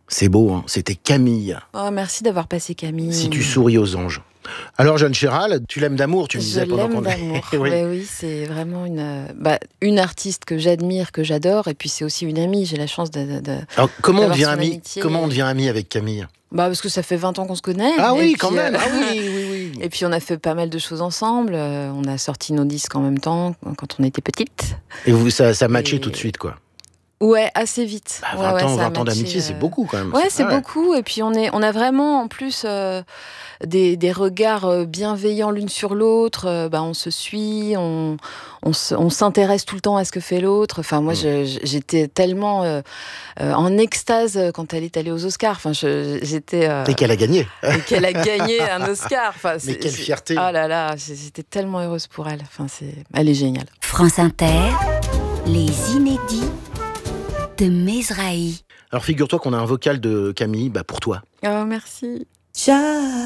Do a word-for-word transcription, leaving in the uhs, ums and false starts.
C'est beau, hein. C'était Camille. Oh, merci d'avoir passé Camille. Si tu souris aux anges. Alors, Jeanne Chéral, tu l'aimes d'amour, tu me disais Je pendant l'aime qu'on d'amour. oui. Ben oui, c'est vraiment une, bah, une artiste que j'admire, que j'adore, et puis c'est aussi une amie. J'ai la chance de. de Alors, comment on devient son ami amitié. Comment on devient ami avec Camille? Bah, parce que ça fait vingt ans qu'on se connaît. Ah et oui, puis, quand même. euh, Ah oui, oui, oui. Et puis on a fait pas mal de choses ensemble. Euh, on a sorti nos disques en même temps quand on était petites. Et vous, ça, ça matchait Et- tout de suite, quoi. Ouais, assez vite. Bah, Ouais, vingt ouais, ans, ça a vingt ans matché, d'amitié, c'est euh, beaucoup quand même. Ouais, c'est Ah beaucoup. Et puis on est, on a vraiment en plus euh, des, des regards euh, bienveillants l'une sur l'autre. Euh, bah, on se suit, on, on, se- on s'intéresse tout le temps à ce que fait l'autre. Enfin, moi, Mm. je- je- j'étais tellement euh, euh, en extase quand elle est allée aux Oscars. Enfin, je- j'étais. euh, Et qu'elle a gagné. et qu'elle a gagné un Oscar. Enfin, Mais c'est- quelle c'est- fierté. Ah là là, j'étais tellement heureuse pour elle. Enfin, c'est, elle est géniale. France Inter, les inédits de Mesrahi. Alors, figure-toi qu'on a un vocal de Camille, bah, pour toi. Oh, merci. Ja